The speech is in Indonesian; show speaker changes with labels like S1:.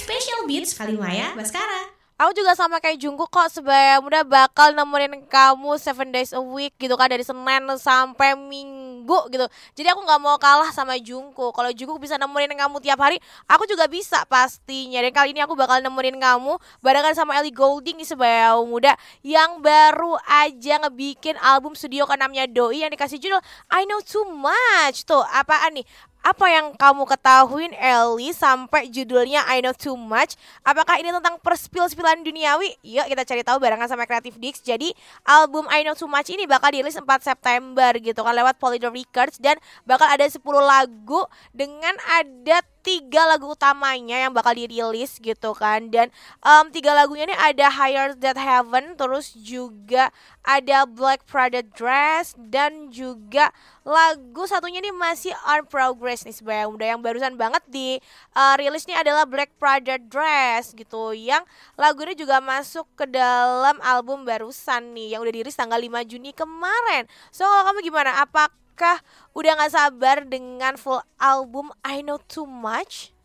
S1: Special Beats Kalimaya Baskara.
S2: Aku juga sama kayak Jungkook kok, sebaya muda bakal nemenin kamu 7 days a week gitu kan, dari Senin sampai Minggu gitu. Jadi aku gak mau kalah sama Jungkook. Kalau Jungkook bisa nemenin kamu tiap hari, aku juga bisa pastinya. Dan kali ini aku bakal nemenin kamu barengan sama Ellie Goulding nih, sebaya muda yang baru aja ngebikin album studio ke-6-nya Doi yang dikasih judul I Know Too Much. Tuh, apaan nih? Apa yang kamu ketahuin Ellie sampai judulnya I Know Too Much? Apakah ini tentang perspil-spilan duniawi? Yuk kita cari tahu barengan sama Creative Dix. Jadi album I Know Too Much ini bakal dirilis 4 September gitu kan, lewat Polydor Records. Dan bakal ada 10 lagu dengan ada 3 lagu utamanya yang bakal dirilis gitu kan. Dan 3 lagunya ini ada Higher Than Heaven, terus juga ada Black Prada Dress, dan juga lagu satunya ini masih On Progress nih sebenarnya muda, yang barusan banget di rilis nih adalah Black Prada Dress gitu, yang lagu ini juga masuk ke dalam album barusan nih yang udah dirilis tanggal 5 Juni kemarin. So kalau kamu gimana? Apakah udah gak sabar dengan full album I Know Too Much?